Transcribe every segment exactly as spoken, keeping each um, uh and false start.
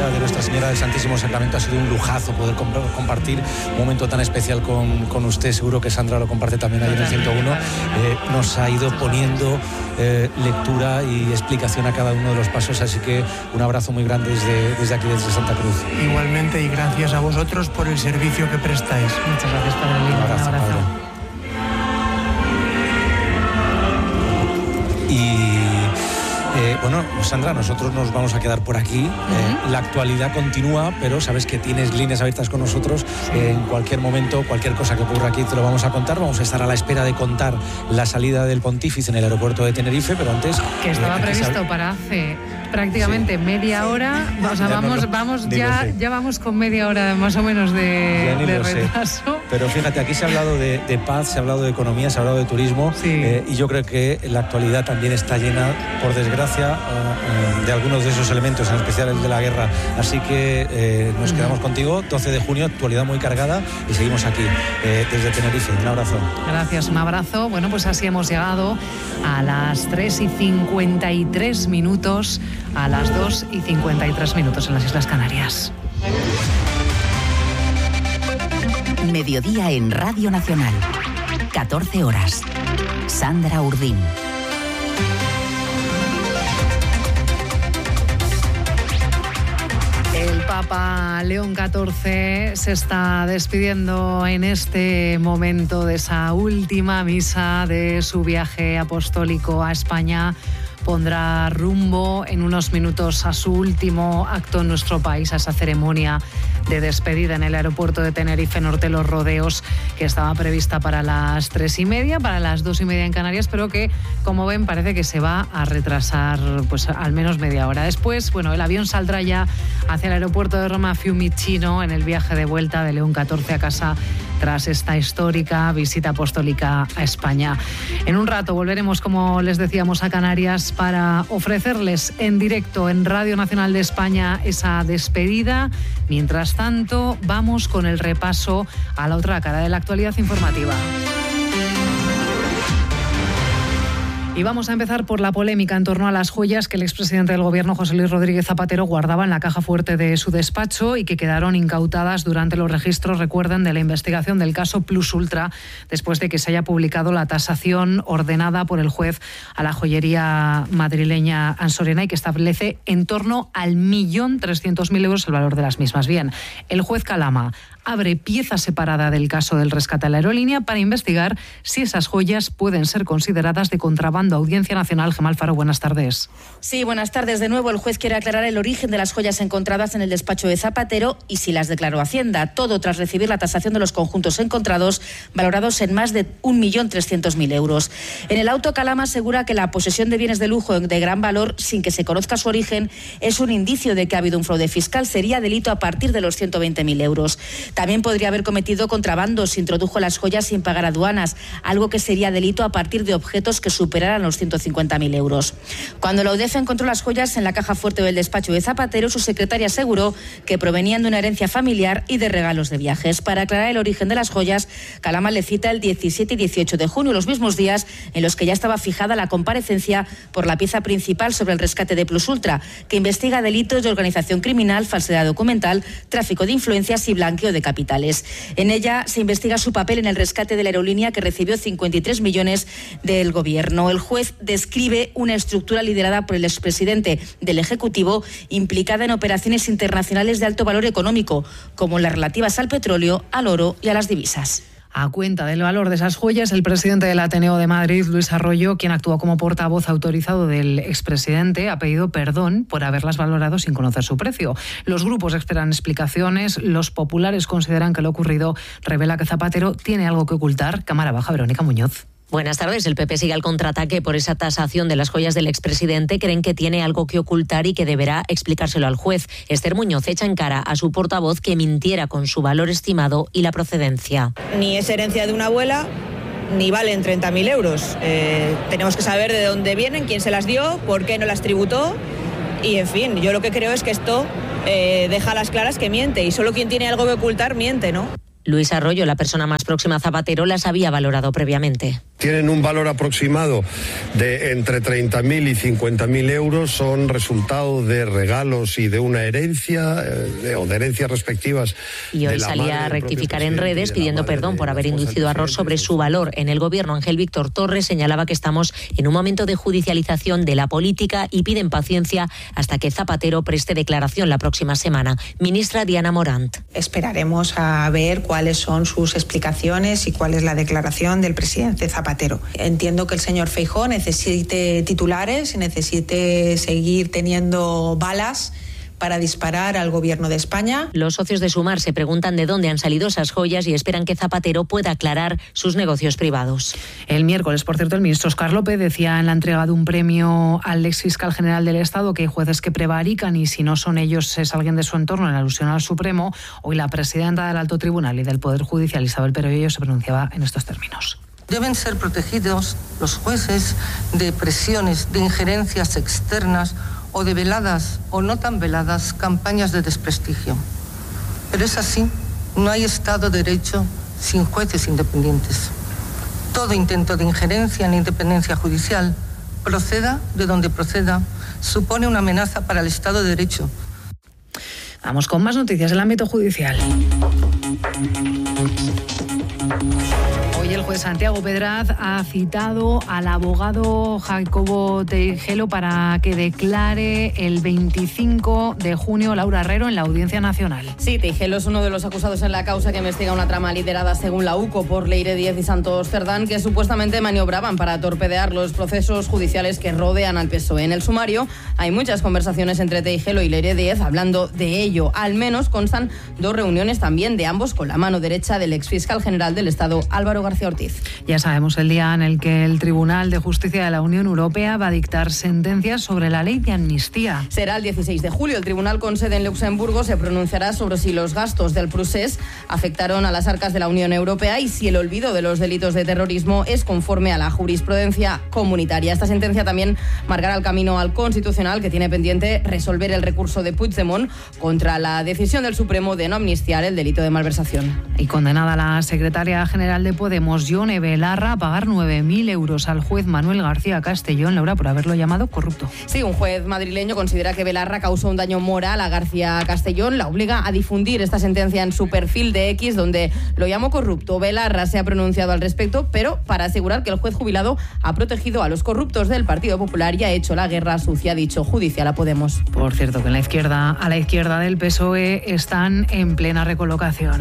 Basílica de Nuestra Señora del Santísimo Sacramento. Ha sido un lujazo poder comp- compartir un momento tan especial con, con usted. Seguro que Sandra lo comparte también ahí en el ciento uno. Eh, nos ha ido poniendo eh, lectura y explicación a cada uno de los pasos, así que un abrazo muy grande desde, desde aquí, desde Santa Cruz. Igualmente, y gracias a vosotros por el servicio que prestáis. Muchas gracias, Padre Lino. Un abrazo, un abrazo. Padre. Y eh, bueno, Sandra, nosotros nos vamos a quedar por aquí. Uh-huh. Eh, la actualidad continúa, pero sabes que tienes líneas abiertas con nosotros. Eh, en cualquier momento, cualquier cosa que ocurra aquí te lo vamos a contar. Vamos a estar a la espera de contar la salida del Pontífice en el aeropuerto de Tenerife, pero antes... Que estaba eh, previsto sab... para hace prácticamente sí. media hora. O sea, ya vamos, no, no, vamos ya, ya vamos con media hora más o menos de, de retraso. Sé. Pero fíjate, aquí se ha hablado de, de paz, se ha hablado de economía, se ha hablado de turismo, sí. eh, y yo creo que la actualidad también está llena, por desgracia, uh, uh, de algunos de esos elementos, en especial el de la guerra. Así que eh, nos quedamos contigo, doce de junio, actualidad muy cargada, y seguimos aquí eh, desde Tenerife. Un abrazo. Gracias, un abrazo. Bueno, pues así hemos llegado a las tres y cincuenta y tres minutos, a las dos y cincuenta y tres minutos en las Islas Canarias. Mediodía en Radio Nacional. catorce horas. Sandra Urdín. El Papa León catorce se está despidiendo en este momento de esa última misa de su viaje apostólico a España. Pondrá rumbo en unos minutos a su último acto en nuestro país, a esa ceremonia de despedida en el aeropuerto de Tenerife Norte, Los Rodeos, que estaba prevista para las tres y media, para las dos y media en Canarias, pero que, como ven, parece que se va a retrasar pues al menos media hora. Después, bueno, el avión saldrá ya hacia el aeropuerto de Roma Fiumicino en el viaje de vuelta de León catorce a casa tras esta histórica visita apostólica a España. En un rato volveremos, como les decíamos, a Canarias para ofrecerles en directo en Radio Nacional de España esa despedida. Mientras tanto, vamos con el repaso a la otra cara de la actualidad informativa. Y vamos a empezar por la polémica en torno a las joyas que el expresidente del Gobierno, José Luis Rodríguez Zapatero, guardaba en la caja fuerte de su despacho y que quedaron incautadas durante los registros, recuerden, de la investigación del caso Plus Ultra, después de que se haya publicado la tasación ordenada por el juez a la joyería madrileña Ansorena y que establece en torno al millón trescientos mil euros el valor de las mismas. Bien, el juez Calama abre pieza separada del caso del rescate a la aerolínea para investigar si esas joyas pueden ser consideradas de contrabando. Audiencia Nacional. Gemma Alfaro, buenas tardes. Sí, buenas tardes. De nuevo, el juez quiere aclarar el origen de las joyas encontradas en el despacho de Zapatero y si las declaró Hacienda. Todo tras recibir la tasación de los conjuntos encontrados, valorados en más de un millón trescientos mil euros. En el auto, Calama asegura que la posesión de bienes de lujo de gran valor, sin que se conozca su origen, es un indicio de que ha habido un fraude fiscal. Sería delito a partir de los ciento veinte mil euros. También podría haber cometido contrabando si introdujo las joyas sin pagar aduanas, algo que sería delito a partir de objetos que superaran los ciento cincuenta mil euros. Cuando la U D E F encontró las joyas en la caja fuerte del despacho de Zapatero, su secretaria aseguró que provenían de una herencia familiar y de regalos de viajes. Para aclarar el origen de las joyas, Calama le cita el diecisiete y dieciocho de junio, los mismos días en los que ya estaba fijada la comparecencia por la pieza principal sobre el rescate de Plus Ultra, que investiga delitos de organización criminal, falsedad documental, tráfico de influencias y blanqueo de capitales. En ella se investiga su papel en el rescate de la aerolínea que recibió cincuenta y tres millones del Gobierno. El juez describe una estructura liderada por el expresidente del Ejecutivo implicada en operaciones internacionales de alto valor económico, como las relativas al petróleo, al oro y a las divisas. A cuenta del valor de esas joyas, el presidente del Ateneo de Madrid, Luis Arroyo, quien actuó como portavoz autorizado del expresidente, ha pedido perdón por haberlas valorado sin conocer su precio. Los grupos esperan explicaciones. Los populares consideran que lo ocurrido revela que Zapatero tiene algo que ocultar. Cámara Baja, Verónica Muñoz. Buenas tardes. El P P sigue al contraataque por esa tasación de las joyas del expresidente. Creen que tiene algo que ocultar y que deberá explicárselo al juez. Esther Muñoz echa en cara a su portavoz que mintiera con su valor estimado y la procedencia. Ni es herencia de una abuela, ni valen treinta mil euros. Eh, tenemos que saber de dónde vienen, quién se las dio, por qué no las tributó. Y, en fin, yo lo que creo es que esto eh, deja a las claras que miente. Y solo quien tiene algo que ocultar miente, ¿no? Luis Arroyo, la persona más próxima a Zapatero, las había valorado previamente. Tienen un valor aproximado de entre treinta mil y cincuenta mil euros, son resultado de regalos y de una herencia, de, o de herencias respectivas. Y hoy salía a rectificar en redes pidiendo perdón por haber inducido a error sobre su valor en el gobierno. Ángel Víctor Torres señalaba que estamos en un momento de judicialización de la política y piden paciencia hasta que Zapatero preste declaración la próxima semana. Ministra Diana Morant. Esperaremos a ver cuáles son sus explicaciones y cuál es la declaración del presidente Zapatero. Entiendo que el señor Feijóo necesite titulares y necesite seguir teniendo balas para disparar al gobierno de España. Los socios de Sumar se preguntan de dónde han salido esas joyas y esperan que Zapatero pueda aclarar sus negocios privados. El miércoles, por cierto, el ministro Óscar López decía en la entrega de un premio al exfiscal general del Estado que hay jueces que prevarican y si no son ellos es alguien de su entorno en alusión al Supremo. Hoy la presidenta del Alto Tribunal y del Poder Judicial, Isabel Perello, se pronunciaba en estos términos. Deben ser protegidos los jueces de presiones, de injerencias externas o de veladas o no tan veladas campañas de desprestigio. Pero es así, no hay Estado de Derecho sin jueces independientes. Todo intento de injerencia en la independencia judicial, proceda de donde proceda, supone una amenaza para el Estado de Derecho. Vamos con más noticias del ámbito judicial. Hoy el juez Santiago Pedraz ha citado al abogado Jacobo Teijelo para que declare el veinticinco de junio Laura Herrero en la Audiencia Nacional. Sí, Teijelo es uno de los acusados en la causa que investiga una trama liderada según la U C O por Leire Díez y Santos Cerdán que supuestamente maniobraban para torpedear los procesos judiciales que rodean al P S O E. En el sumario hay muchas conversaciones entre Teijelo y Leire Díez hablando de ello. Al menos constan dos reuniones también de ambos con la mano derecha del exfiscal general del Estado, Álvaro García Ortiz. Ya sabemos el día en el que el Tribunal de Justicia de la Unión Europea va a dictar sentencias sobre la ley de amnistía. Será el dieciséis de julio. El tribunal con sede en Luxemburgo se pronunciará sobre si los gastos del procés afectaron a las arcas de la Unión Europea y si el olvido de los delitos de terrorismo es conforme a la jurisprudencia comunitaria. Esta sentencia también marcará el camino al Constitucional, que tiene pendiente resolver el recurso de Puigdemont contra la decisión del Supremo de no amnistiar el delito de malversación. Y condenada la secretaria general de Podemos, Yone Belarra, a pagar nueve mil euros al juez Manuel García Castellón, Laura, por haberlo llamado corrupto. Sí, un juez madrileño considera que Belarra causó un daño moral a García Castellón. La obliga a difundir esta sentencia en su perfil de X, donde lo llamó corrupto. Belarra se ha pronunciado al respecto, pero para asegurar que el juez jubilado ha protegido a los corruptos del Partido Popular y ha hecho la guerra sucia, dicho judicial a Podemos. Por cierto, que en la izquierda, a la izquierda del P S O E están en plena recolocación.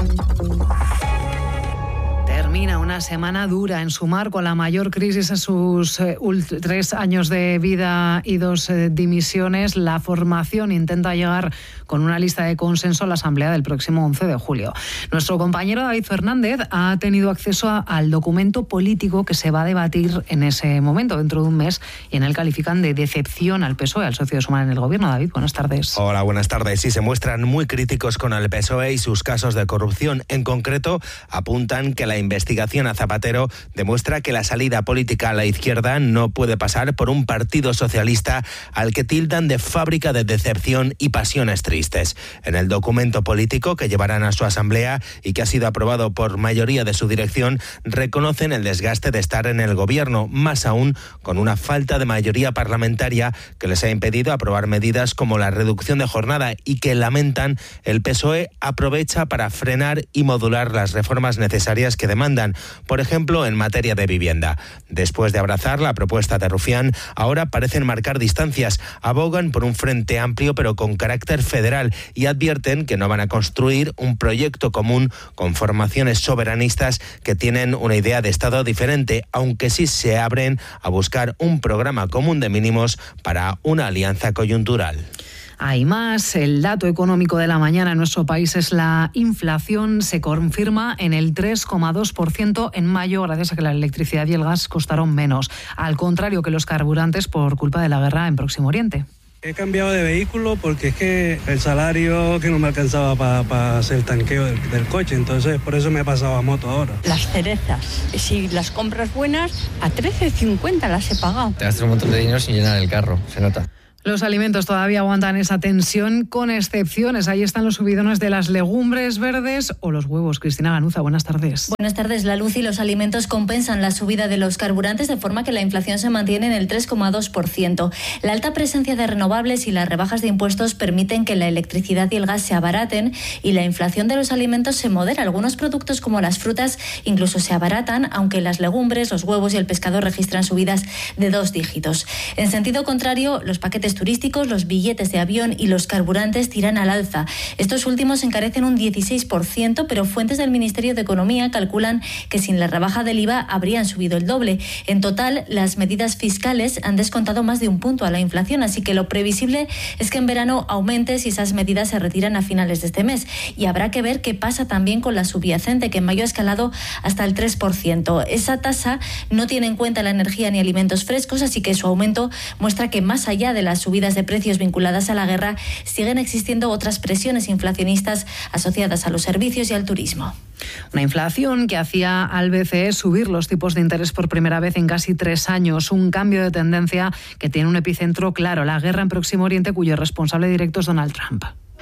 Termina una semana dura en Sumar, con la mayor crisis en sus eh, tres años de vida y dos eh, dimisiones. La formación intenta llegar con una lista de consenso a la asamblea del próximo once de julio. Nuestro compañero David Fernández ha tenido acceso a, al documento político que se va a debatir en ese momento, dentro de un mes, y en él califican de decepción al P S O E, al socio de Sumar en el gobierno. David, buenas tardes. Hola, buenas tardes. Sí, se muestran muy críticos con el P S O E y sus casos de corrupción. En concreto, apuntan que la investigación a Zapatero demuestra que la salida política a la izquierda no puede pasar por un partido socialista al que tildan de fábrica de decepción y pasiones tristes. En el documento político que llevarán a su asamblea y que ha sido aprobado por mayoría de su dirección, reconocen el desgaste de estar en el gobierno, más aún con una falta de mayoría parlamentaria que les ha impedido aprobar medidas como la reducción de jornada y que lamentan el P S O E aprovecha para frenar y modular las reformas necesarias que demandan, por ejemplo, en materia de vivienda. Después de abrazar la propuesta de Rufián, ahora parecen marcar distancias, abogan por un frente amplio pero con carácter federal y advierten que no van a construir un proyecto común con formaciones soberanistas que tienen una idea de Estado diferente, aunque sí se abren a buscar un programa común de mínimos para una alianza coyuntural. Hay más. El dato económico de la mañana en nuestro país es la inflación. Se confirma en el tres coma dos por ciento en mayo, gracias a que la electricidad y el gas costaron menos, al contrario que los carburantes por culpa de la guerra en Próximo Oriente. He cambiado de vehículo porque es que el salario que no me alcanzaba para pa hacer el tanqueo del, del coche, entonces por eso me he pasado a moto ahora. Las cerezas, si las compras buenas, a trece cincuenta las he pagado. Te gastas un montón de dinero sin llenar el carro, se nota. Los alimentos todavía aguantan esa tensión con excepciones. Ahí están los subidones de las legumbres verdes o los huevos. Cristina Ganuza, buenas tardes. Buenas tardes. La luz y los alimentos compensan la subida de los carburantes de forma que la inflación se mantiene en el tres coma dos por ciento. La alta presencia de renovables y las rebajas de impuestos permiten que la electricidad y el gas se abaraten y la inflación de los alimentos se modera. Algunos productos como las frutas incluso se abaratan, aunque las legumbres, los huevos y el pescado registran subidas de dos dígitos. En sentido contrario, los paquetes turísticos, los billetes de avión y los carburantes tiran al alza. Estos últimos encarecen un dieciséis por ciento, pero fuentes del Ministerio de Economía calculan que sin la rebaja del I V A habrían subido el doble. En total, las medidas fiscales han descontado más de un punto a la inflación, así que lo previsible es que en verano aumente si esas medidas se retiran a finales de este mes. Y habrá que ver qué pasa también con la subyacente, que en mayo ha escalado hasta el tres por ciento. Esa tasa no tiene en cuenta la energía ni alimentos frescos, así que su aumento muestra que más allá de las subidas de precios vinculadas a la guerra, siguen existiendo otras presiones inflacionistas asociadas a los servicios y al turismo. Una inflación que hacía al B C E subir los tipos de interés por primera vez en casi tres años. Un cambio de tendencia que tiene un epicentro claro, la guerra en Próximo Oriente, cuyo responsable directo es Donald Trump.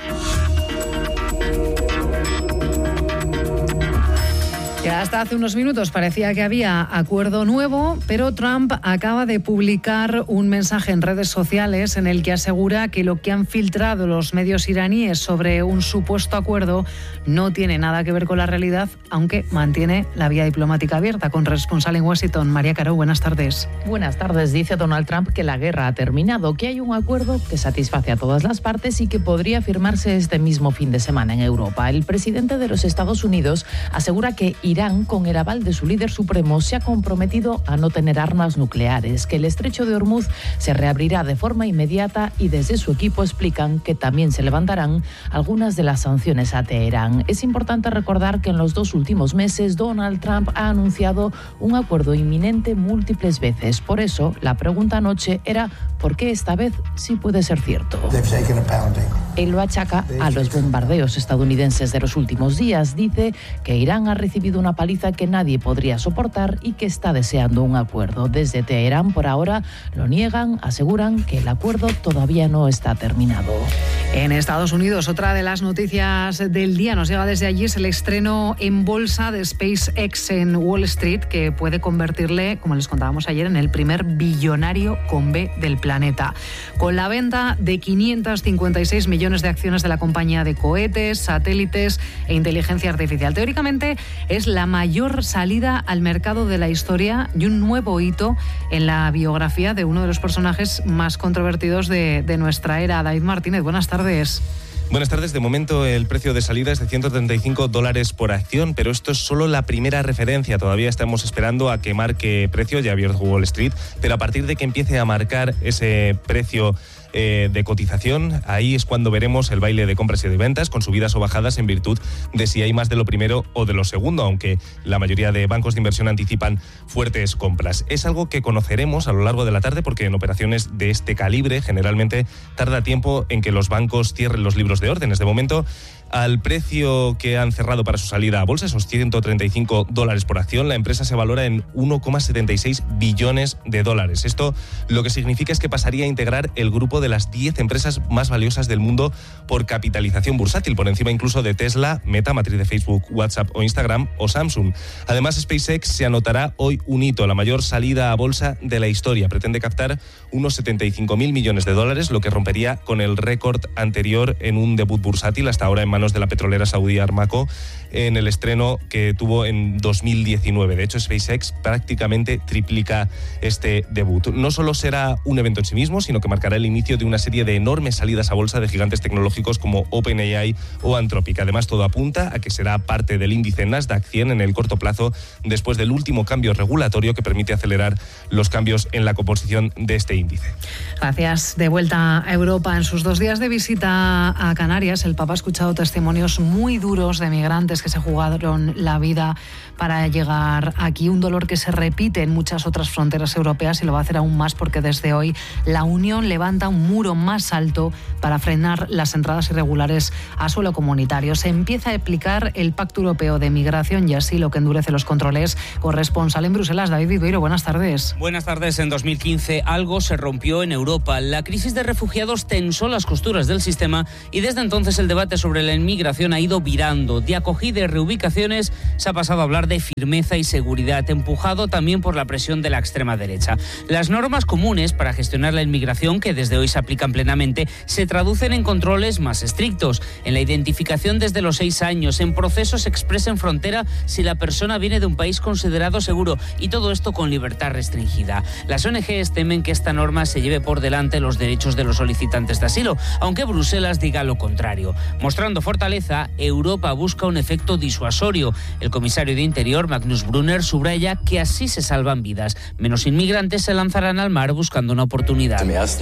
Que hasta hace unos minutos parecía que había acuerdo nuevo, pero Trump acaba de publicar un mensaje en redes sociales en el que asegura que lo que han filtrado los medios iraníes sobre un supuesto acuerdo no tiene nada que ver con la realidad, aunque mantiene la vía diplomática abierta. Corresponsal en Washington, María Caro, buenas tardes. Buenas tardes. Dice Donald Trump que la guerra ha terminado, que hay un acuerdo que satisface a todas las partes y que podría firmarse este mismo fin de semana en Europa. El presidente de los Estados Unidos asegura que Irán, con el aval de su líder supremo, se ha comprometido a no tener armas nucleares, que el estrecho de Hormuz se reabrirá de forma inmediata y desde su equipo explican que también se levantarán algunas de las sanciones a Teherán. Es importante recordar que en los dos últimos meses Donald Trump ha anunciado un acuerdo inminente múltiples veces. Por eso, la pregunta anoche era ¿por qué esta vez sí puede ser cierto? Él lo achaca a los bombardeos estadounidenses de los últimos días. Dice que Irán ha recibido una paliza que nadie podría soportar y que está deseando un acuerdo. Desde Teherán, por ahora, lo niegan, aseguran que el acuerdo todavía no está terminado. En Estados Unidos, otra de las noticias del día nos llega desde allí, es el estreno en bolsa de SpaceX en Wall Street, que puede convertirle, como les contábamos ayer, en el primer billonario con B del planeta. Con la venta de quinientos cincuenta y seis millones de acciones de la compañía de cohetes, satélites e inteligencia artificial. Teóricamente es la mayor salida al mercado de la historia y un nuevo hito en la biografía de uno de los personajes más controvertidos de, de nuestra era. David Martínez, buenas tardes. Buenas tardes. De momento el precio de salida es de ciento treinta y cinco dólares por acción, pero esto es solo la primera referencia. Todavía estamos esperando a que marque precio, ya ha abierto Wall Street, pero a partir de que empiece a marcar ese precio eh, de cotización, ahí es cuando veremos el baile de compras y de ventas, con subidas o bajadas en virtud de si hay más de lo primero o de lo segundo, aunque la mayoría de bancos de inversión anticipan fuertes compras. Es algo que conoceremos a lo largo de la tarde, porque en operaciones de este calibre generalmente tarda tiempo en que los bancos cierren los libros de órdenes. De momento, al precio que han cerrado para su salida a bolsa, esos ciento treinta y cinco dólares por acción, la empresa se valora en uno coma setenta y seis billones de dólares. Esto lo que significa es que pasaría a integrar el grupo de las diez empresas más valiosas del mundo por capitalización bursátil, por encima incluso de Tesla, Meta, matriz de Facebook, WhatsApp o Instagram, o Samsung. Además, SpaceX se anotará hoy un hito, la mayor salida a bolsa de la historia. Pretende captar unos setenta y cinco mil millones de dólares, lo que rompería con el récord anterior en un debut bursátil hasta ahora en manos de la petrolera saudí Aramco, en el estreno que tuvo en dos mil diecinueve. De hecho, SpaceX prácticamente triplica este debut. No solo será un evento en sí mismo, sino que marcará el inicio de una serie de enormes salidas a bolsa de gigantes tecnológicos como OpenAI o Anthropic. Además, todo apunta a que será parte del índice Nasdaq cien en el corto plazo, después del último cambio regulatorio que permite acelerar los cambios en la composición de este índice. Gracias. De vuelta a Europa, en sus dos días de visita a Canarias, el Papa ha escuchado testimonios muy duros de migrantes que se jugaron la vida para llegar aquí. Un dolor que se repite en muchas otras fronteras europeas y lo va a hacer aún más porque desde hoy la Unión levanta un muro más alto para frenar las entradas irregulares a suelo comunitario. Se empieza a aplicar el Pacto Europeo de Migración y Asilo, que endurece los controles. Corresponsal en Bruselas, David Viveiro, buenas tardes. Buenas tardes. En dos mil quince algo se rompió en Europa. La crisis de refugiados tensó las costuras del sistema y desde entonces el debate sobre la inmigración ha ido virando. De acogida y reubicaciones se ha pasado a hablar de firmeza y seguridad, empujado también por la presión de la extrema derecha. Las normas comunes para gestionar la inmigración, que desde hoy se aplican plenamente, se traducen en controles más estrictos, en la identificación desde los seis años, en procesos express en frontera si la persona viene de un país considerado seguro, y todo esto con libertad restringida. Las O N Ges temen que esta norma se lleve por delante los derechos de los solicitantes de asilo, aunque Bruselas diga lo contrario. Mostrando fortaleza, Europa busca un efecto disuasorio. El comisario de Interior, Magnus Brunner, subraya que así se salvan vidas. Menos inmigrantes se lanzarán al mar buscando una oportunidad.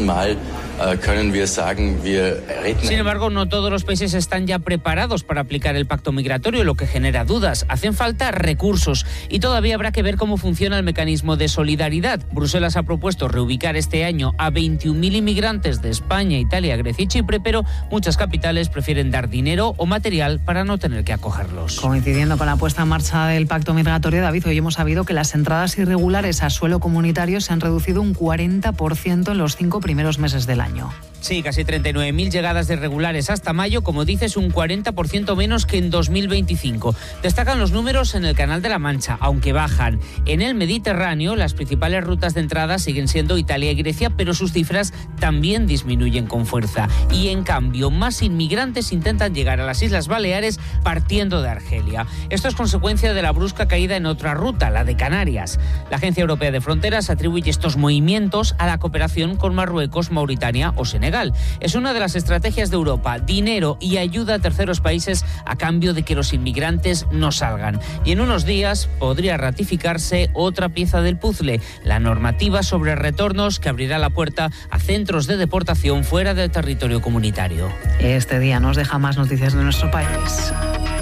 Sin embargo, no todos los países están ya preparados para aplicar el pacto migratorio, lo que genera dudas. Hacen falta recursos y todavía habrá que ver cómo funciona el mecanismo de solidaridad. Bruselas ha propuesto reubicar este año a veintiún mil inmigrantes de España, Italia, Grecia y Chipre, pero muchas capitales prefieren dar dinero o material para no tener que acogerlos. Coincidiendo con la puesta en marcha del pacto migratorio, David, hoy hemos sabido que las entradas irregulares a suelo comunitario se han reducido un cuarenta por ciento en los cinco primeros meses del año. Sí, casi treinta y nueve mil llegadas de irregulares hasta mayo, como dices, un cuarenta por ciento menos que en dos mil veinticinco. Destacan los números en el Canal de la Mancha, aunque bajan. En el Mediterráneo, las principales rutas de entrada siguen siendo Italia y Grecia, pero sus cifras también disminuyen con fuerza. Y en cambio, más inmigrantes intentan llegar a las Islas Baleares partiendo de Argelia. Esto es consecuencia de la brusca caída en otra ruta, la de Canarias. La Agencia Europea de Fronteras atribuye estos movimientos a la cooperación con Marruecos, Mauritania o Senegal. Es una de las estrategias de Europa: dinero y ayuda a terceros países a cambio de que los inmigrantes no salgan. Y en unos días podría ratificarse otra pieza del puzzle, la normativa sobre retornos, que abrirá la puerta a centros de deportación fuera del territorio comunitario. Este día nos deja más noticias de nuestro país.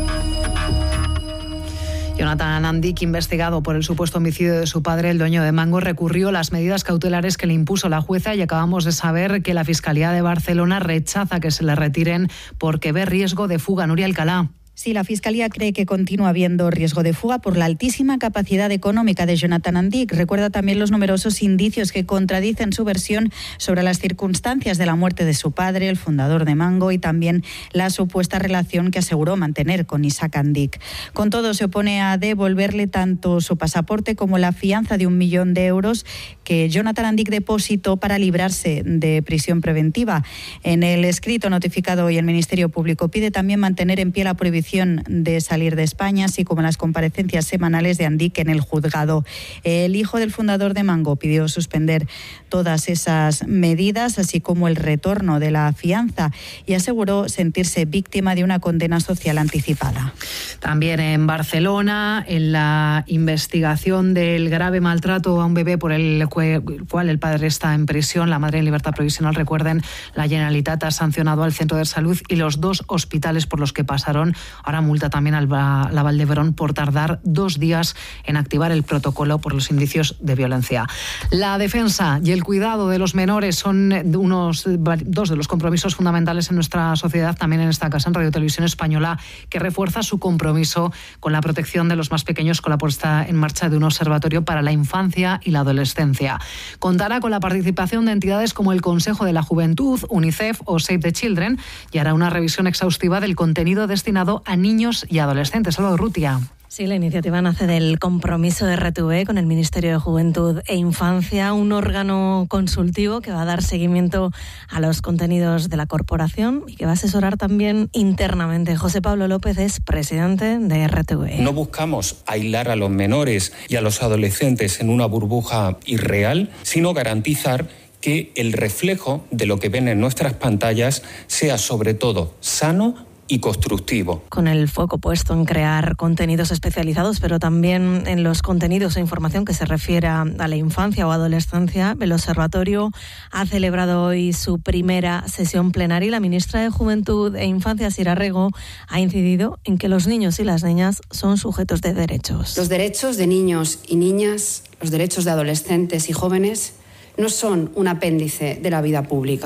Jonathan Andik, investigado por el supuesto homicidio de su padre, el dueño de Mango, recurrió las medidas cautelares que le impuso la jueza y acabamos de saber que la Fiscalía de Barcelona rechaza que se le retiren porque ve riesgo de fuga. Nuria Alcalá. Sí, la Fiscalía cree que continúa habiendo riesgo de fuga por la altísima capacidad económica de Jonathan Andik. Recuerda también los numerosos indicios que contradicen su versión sobre las circunstancias de la muerte de su padre, el fundador de Mango, y también la supuesta relación que aseguró mantener con Isaac Andik. Con todo, se opone a devolverle tanto su pasaporte como la fianza de un millón de euros que Jonathan Andik depositó para librarse de prisión preventiva. En el escrito notificado hoy, el Ministerio Público pide también mantener en pie la prohibición de salir de España, así como las comparecencias semanales de Andik en el juzgado. El hijo del fundador de Mango pidió suspender todas esas medidas, así como el retorno de la fianza, y aseguró sentirse víctima de una condena social anticipada. También en Barcelona, en la investigación del grave maltrato a un bebé por el cual el padre está en prisión, la madre en libertad provisional, recuerden, la Generalitat ha sancionado al centro de salud y los dos hospitales por los que pasaron. Ahora multa también a la Vall d'Hebron por tardar dos días en activar el protocolo por los indicios de violencia. La defensa y el cuidado de los menores son unos dos de los compromisos fundamentales en nuestra sociedad, también en esta casa, en Radio Televisión Española, que refuerza su compromiso con la protección de los más pequeños con la puesta en marcha de un observatorio para la infancia y la adolescencia. Contará con la participación de entidades como el Consejo de la Juventud, UNICEF o Save the Children, y hará una revisión exhaustiva del contenido destinado a niños y adolescentes. Salvador Rutia. Sí, la iniciativa nace del compromiso de R T V con el Ministerio de Juventud e Infancia, un órgano consultivo que va a dar seguimiento a los contenidos de la corporación y que va a asesorar también internamente. José Pablo López es presidente de R T V. No buscamos aislar a los menores y a los adolescentes en una burbuja irreal, sino garantizar que el reflejo de lo que ven en nuestras pantallas sea sobre todo sano y constructivo. Con el foco puesto en crear contenidos especializados, pero también en los contenidos e información que se refiere a la infancia o adolescencia, el Observatorio ha celebrado hoy su primera sesión plenaria y la ministra de Juventud e Infancia, Sira Rego, ha incidido en que los niños y las niñas son sujetos de derechos. Los derechos de niños y niñas, los derechos de adolescentes y jóvenes, no son un apéndice de la vida pública.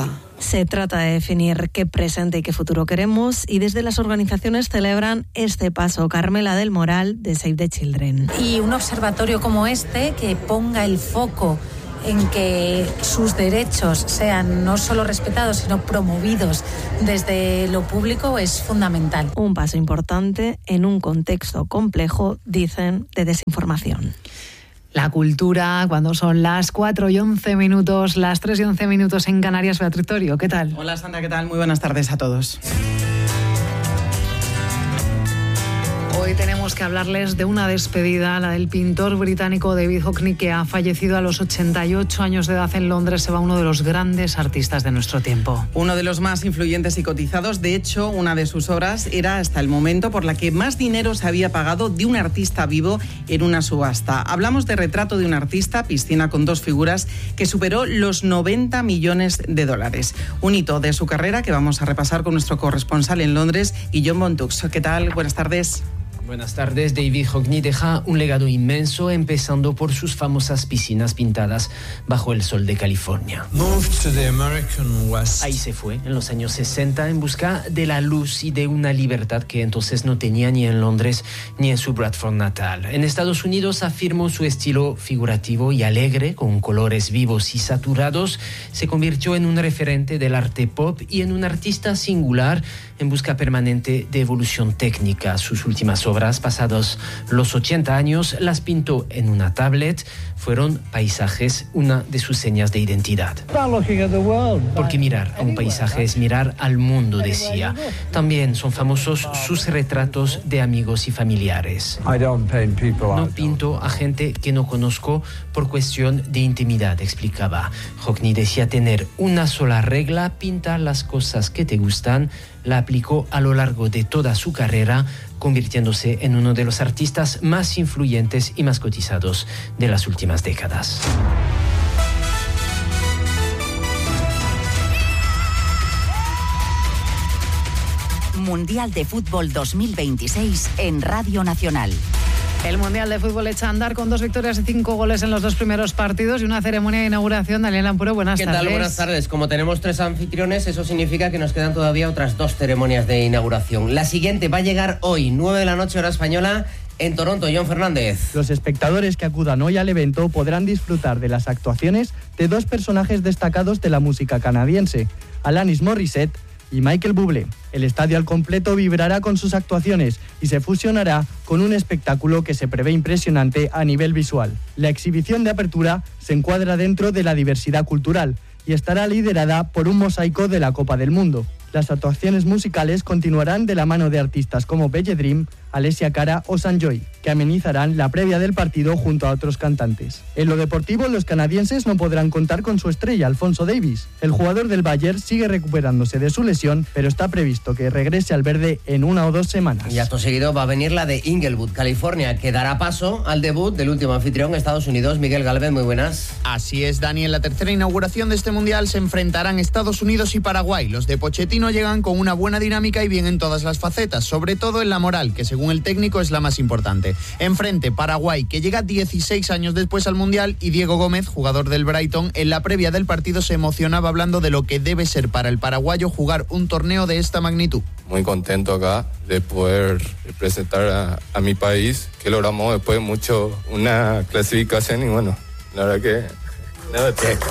Se trata de definir qué presente y qué futuro queremos y desde las organizaciones celebran este paso. Carmela del Moral, de Save the Children. Y un observatorio como este que ponga el foco en que sus derechos sean no solo respetados, sino promovidos desde lo público es fundamental. Un paso importante en un contexto complejo, dicen, de desinformación. La cultura, cuando son las cuatro y once minutos, las tres y once minutos en Canarias. Beatriz Torio, ¿qué tal? Hola Sandra, ¿qué tal? Muy buenas tardes a todos. Hoy tenemos que hablarles de una despedida, la del pintor británico David Hockney, que ha fallecido a los ochenta y ocho años de edad en Londres. Se va uno de los grandes artistas de nuestro tiempo. Uno de los más influyentes y cotizados. De hecho, una de sus obras era hasta el momento por la que más dinero se había pagado de un artista vivo en una subasta. Hablamos de Retrato de un artista, piscina con dos figuras, que superó los noventa millones de dólares. Un hito de su carrera que vamos a repasar con nuestro corresponsal en Londres, Guillaume Bontux. ¿Qué tal? Buenas tardes. Buenas tardes. David Hockney deja un legado inmenso, empezando por sus famosas piscinas pintadas bajo el sol de California. Ahí se fue en los años sesenta en busca de la luz y de una libertad que entonces no tenía ni en Londres ni en su Bradford natal. En Estados Unidos afirmó su estilo figurativo y alegre, con colores vivos y saturados. Se convirtió en un referente del arte pop y en un artista singular en busca permanente de evolución técnica. Sus últimas obras, pasados los ochenta años, las pintó en una tablet. Fueron paisajes, una de sus señas de identidad. Porque mirar a un paisaje es mirar al mundo, decía. También son famosos sus retratos de amigos y familiares. No pinto a gente que no conozco por cuestión de intimidad, explicaba. Hockney decía tener una sola regla: pinta las cosas que te gustan. La aplicó a lo largo de toda su carrera, convirtiéndose en uno de los artistas más influyentes y más cotizados de las últimas décadas. Mundial de Fútbol dos mil veintiséis en Radio Nacional. El Mundial de Fútbol echa a andar con dos victorias y cinco goles en los dos primeros partidos y una ceremonia de inauguración. Daniel Ampuro, buenas ¿Qué tardes. ¿Qué tal? Buenas tardes. Como tenemos tres anfitriones, eso significa que nos quedan todavía otras dos ceremonias de inauguración. La siguiente va a llegar hoy, nueve de la noche, hora española, en Toronto. John Fernández. Los espectadores que acudan hoy al evento podrán disfrutar de las actuaciones de dos personajes destacados de la música canadiense, Alanis Morissette y Michael Bublé. El estadio al completo vibrará con sus actuaciones y se fusionará con un espectáculo que se prevé impresionante a nivel visual. La exhibición de apertura se encuadra dentro de la diversidad cultural y estará liderada por un mosaico de la Copa del Mundo. Las actuaciones musicales continuarán de la mano de artistas como Belle Dream, Alessia Cara o Sanjoy, que amenizarán la previa del partido junto a otros cantantes. En lo deportivo, los canadienses no podrán contar con su estrella, Alphonso Davies. El jugador del Bayern sigue recuperándose de su lesión, pero está previsto que regrese al verde en una o dos semanas. Y acto seguido va a venir la de Inglewood, California, que dará paso al debut del último anfitrión, Estados Unidos. Miguel Galvez, muy buenas. Así es, Dani. En la tercera inauguración de este Mundial se enfrentarán Estados Unidos y Paraguay. Los de Pochettino llegan con una buena dinámica y bien en todas las facetas, sobre todo en la moral, que según el técnico es la más importante. Enfrente, Paraguay, que llega dieciséis años después al Mundial, y Diego Gómez, jugador del Brighton, en la previa del partido se emocionaba hablando de lo que debe ser para el paraguayo jugar un torneo de esta magnitud. Muy contento acá de poder representar a, a mi país, que logramos después de mucho una clasificación y bueno, la verdad que nada de todo.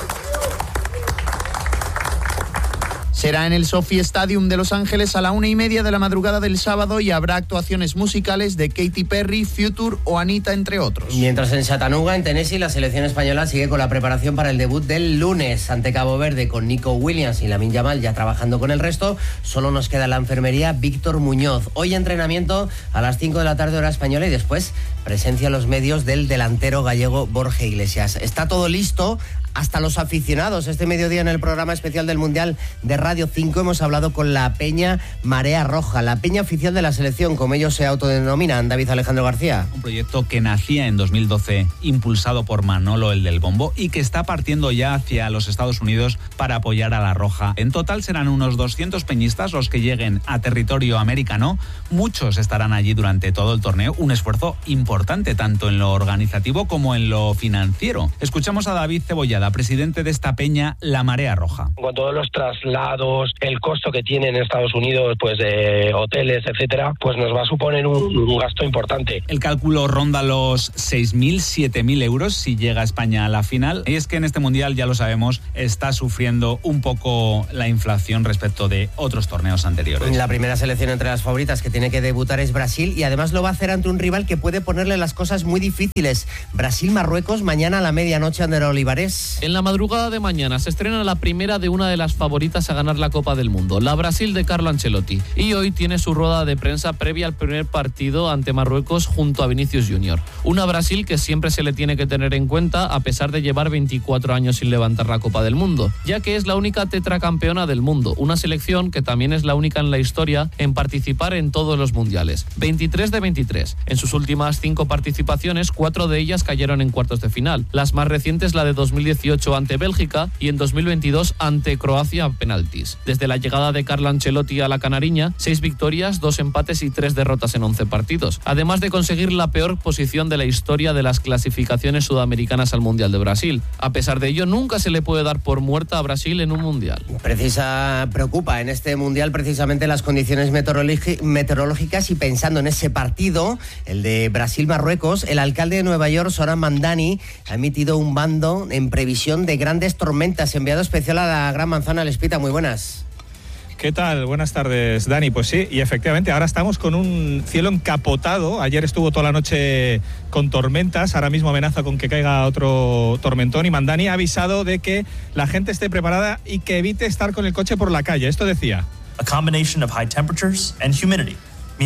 Será en el Sophie Stadium de Los Ángeles a la una y media de la madrugada del sábado y habrá actuaciones musicales de Katy Perry, Future o Anita, entre otros. Mientras en Chattanooga, en Tennessee, la selección española sigue con la preparación para el debut del lunes ante Cabo Verde, con Nico Williams y Lamine Yamal ya trabajando con el resto. Solo nos queda en la enfermería Víctor Muñoz. Hoy entrenamiento a las cinco de la tarde hora española y después presencia en los medios del delantero gallego Borja Iglesias. Está todo listo. Hasta los aficionados. Este mediodía en el programa especial del Mundial de Radio cinco hemos hablado con la Peña Marea Roja, la peña oficial de la selección, como ellos se autodenominan. David Alejandro García. Un proyecto que nacía en dos mil doce, impulsado por Manolo, el del bombo, y que está partiendo ya hacia los Estados Unidos para apoyar a la Roja. En total serán unos doscientos peñistas los que lleguen a territorio americano. Muchos estarán allí durante todo el torneo. Un esfuerzo importante tanto en lo organizativo como en lo financiero. Escuchamos a David Cebollada, Anglada, presidente de esta peña, La Marea Roja. Con todos los traslados, el costo que tienen en Estados Unidos, pues de hoteles, etcétera, pues nos va a suponer un, un gasto importante. El cálculo ronda los seis mil, siete mil euros si llega España a la final. Y es que en este mundial, ya lo sabemos, está sufriendo un poco la inflación respecto de otros torneos anteriores. La primera selección entre las favoritas que tiene que debutar es Brasil y además lo va a hacer ante un rival que puede ponerle las cosas muy difíciles. Brasil-Marruecos mañana a la medianoche, Ander Olivares. En la madrugada de mañana se estrena la primera de una de las favoritas a ganar la Copa del Mundo, la Brasil de Carlo Ancelotti. Y hoy tiene su rueda de prensa previa al primer partido ante Marruecos junto a Vinicius Junior. Una Brasil que siempre se le tiene que tener en cuenta a pesar de llevar veinticuatro años sin levantar la Copa del Mundo, ya que es la única tetracampeona del mundo, una selección que también es la única en la historia en participar en todos los mundiales. veintitrés de veintitrés. En sus últimas cinco participaciones, cuatro de ellas cayeron en cuartos de final. Las más recientes, la de dos mil dieciocho ante Bélgica y en dos mil veintidós ante Croacia a penaltis. Desde la llegada de Carlo Ancelotti a la canariña, seis victorias, dos empates y tres derrotas en once partidos, además de conseguir la peor posición de la historia de las clasificaciones sudamericanas al Mundial de Brasil. A pesar de ello, nunca se le puede dar por muerta a Brasil en un Mundial. Precisa, preocupa en este Mundial precisamente las condiciones meteorológicas y pensando en ese partido, el de Brasil-Marruecos, el alcalde de Nueva York, Zoran Mandani, ha emitido un bando en previsión de grandes tormentas. Enviado especial a la Gran Manzana, Lespita, muy buenas. ¿Qué tal? Buenas tardes, Dani. Pues sí, y efectivamente ahora estamos con un cielo encapotado. Ayer estuvo toda la noche con tormentas, ahora mismo amenaza con que caiga otro tormentón y Mandani ha avisado de que la gente esté preparada y que evite estar con el coche por la calle. Esto decía: A combination of high temperatures and humidity.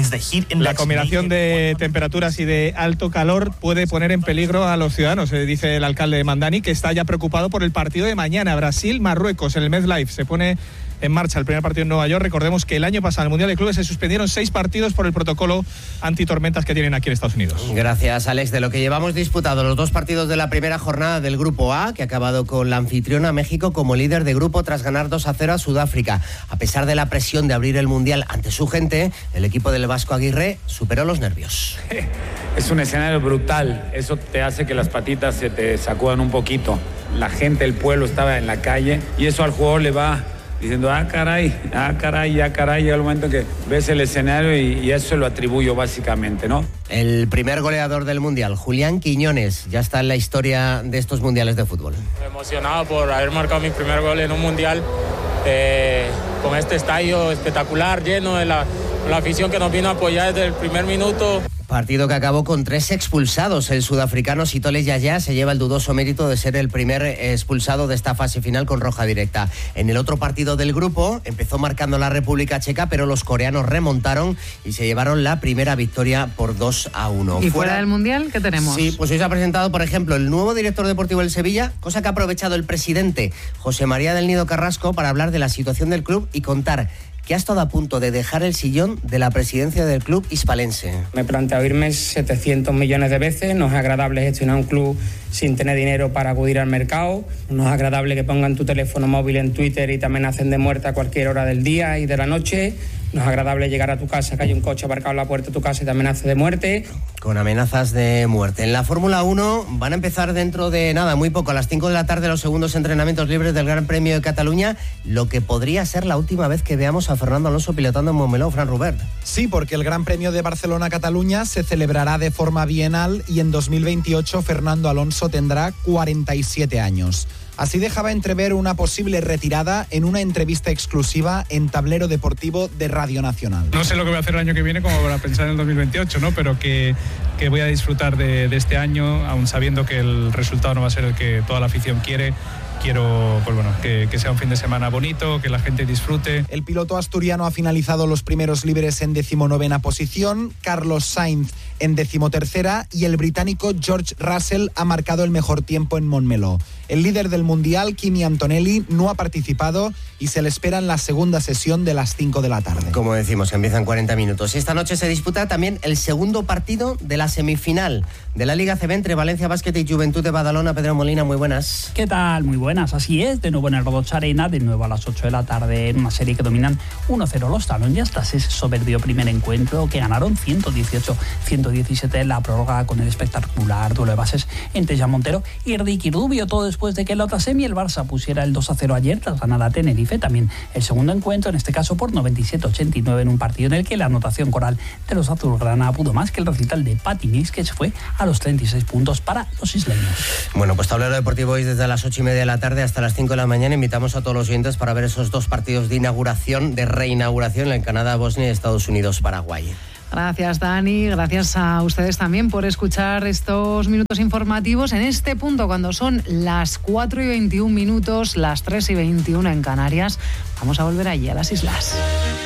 La combinación de temperaturas y de alto calor puede poner en peligro a los ciudadanos, dice el alcalde de Mandani, que está ya preocupado por el partido de mañana, Brasil-Marruecos, en el MetLife. Se pone en marcha el primer partido en Nueva York. Recordemos que el año pasado en el Mundial de Clubes se suspendieron seis partidos por el protocolo antitormentas que tienen aquí en Estados Unidos. Gracias, Alex. De lo que llevamos disputado, los dos partidos de la primera jornada del Grupo A, que ha acabado con la anfitriona México como líder de grupo tras ganar dos a cero a Sudáfrica. A pesar de la presión de abrir el Mundial ante su gente, el equipo del Vasco Aguirre superó los nervios. Es un escenario brutal, eso te hace que las patitas se te sacudan un poquito. La gente, el pueblo estaba en la calle y eso al jugador le va diciendo, ah caray, ah caray, ah caray, llega el momento que ves el escenario y, y eso lo atribuyo básicamente, ¿no? El primer goleador del Mundial, Julián Quiñones, ya está en la historia de estos Mundiales de fútbol. Emocionado por haber marcado mi primer gol en un Mundial, eh, con este estadio espectacular, lleno de la, la afición que nos vino a apoyar desde el primer minuto. Partido que acabó con tres expulsados. El sudafricano Sitole Yaya se lleva el dudoso mérito de ser el primer expulsado de esta fase final con roja directa. En el otro partido del grupo empezó marcando la República Checa, pero los coreanos remontaron y se llevaron la primera victoria por dos a uno. ¿Y fuera, fuera del Mundial qué tenemos? Sí, pues hoy se ha presentado, por ejemplo, el nuevo director deportivo del Sevilla, cosa que ha aprovechado el presidente José María del Nido Carrasco para hablar de la situación del club y contar que ha estado a punto de dejar el sillón de la presidencia del club hispalense. Me he planteado irme setecientos millones de veces, no es agradable gestionar un club sin tener dinero para acudir al mercado, no es agradable que pongan tu teléfono móvil en Twitter y te amenacen de muerte a cualquier hora del día y de la noche, no es agradable llegar a tu casa, que hay un coche aparcado en la puerta de tu casa y te amenace de muerte. Con amenazas de muerte. En la Fórmula uno van a empezar dentro de nada, muy poco, a las cinco de la tarde los segundos entrenamientos libres del Gran Premio de Cataluña, lo que podría ser la última vez que veamos a Fernando Alonso pilotando en Montmeló. Fran Rubert. Sí, porque el Gran Premio de Barcelona-Cataluña se celebrará de forma bienal y en dos mil veintiocho Fernando Alonso tendrá cuarenta y siete años. Así dejaba entrever una posible retirada en una entrevista exclusiva en Tablero Deportivo de Radio Nacional. No sé lo que voy a hacer el año que viene como para pensar en el dos mil veintiocho, ¿no? Pero que, que voy a disfrutar de, de este año, aun sabiendo que el resultado no va a ser el que toda la afición quiere. Quiero, pues bueno, que, que sea un fin de semana bonito, que la gente disfrute. El piloto asturiano ha finalizado los primeros libres en decimonovena posición, Carlos Sainz en decimotercera y el británico George Russell ha marcado el mejor tiempo en Montmeló. El líder del Mundial, Kimi Antonelli, no ha participado y se le espera en la segunda sesión de las cinco de la tarde. Como decimos, empiezan cuarenta minutos. Esta noche se disputa también el segundo partido de la semifinal de la Liga A C B entre Valencia Basket y Juventud de Badalona. Pedro Molina, muy buenas. ¿Qué tal? Muy buenas. buenas. Así es, de nuevo en el Rodoch Arena, de nuevo a las ocho de la tarde, en una serie que dominan uno cero los Talonjas tras ese soberbio primer encuentro que ganaron ciento dieciocho a ciento diecisiete en la prórroga con el espectacular duelo de bases entre Jan Montero y Ricky Rubio. Todo después de que en la otra semi el Barça pusiera el dos a cero ayer tras ganar a Tenerife. También el segundo encuentro, en este caso por noventa y siete a ochenta y nueve, en un partido en el que la anotación coral de los azulgrana pudo más que el recital de Patty Mills, que se fue a los treinta y seis puntos para los isleños. Bueno, pues Tablero Deportivo hoy desde las ocho y media de la tarde hasta las cinco de la mañana. Invitamos a todos los oyentes para ver esos dos partidos de inauguración, de reinauguración en Canadá, Bosnia y Estados Unidos, Paraguay. Gracias, Dani. Gracias a ustedes también por escuchar estos minutos informativos en este punto, cuando son las cuatro y veintiún minutos, las tres y veintiuno en Canarias. Vamos a volver allí a las islas.